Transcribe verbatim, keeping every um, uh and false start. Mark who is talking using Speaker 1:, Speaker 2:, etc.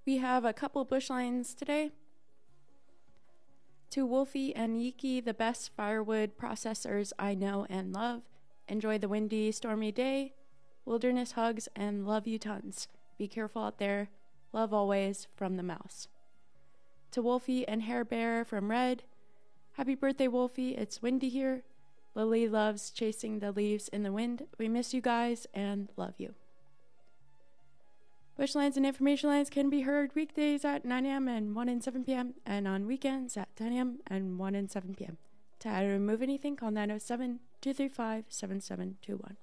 Speaker 1: We have a couple bush lines today. To Wolfie and Yiki, the best firewood processors I know and love. Enjoy the windy, stormy day. Wilderness hugs and love you tons. Be careful out there. Love always, from the mouse. To Wolfie and Hair Bear from Red. Happy birthday, Wolfie. It's windy here. Lily loves chasing the leaves in the wind. We miss you guys and love you. Bush lines and information lines can be heard weekdays at nine a.m. and one and seven p.m. and on weekends at ten a.m. and one and seven p.m. To add or remove anything, call nine oh seven, two three five, seven seven two one.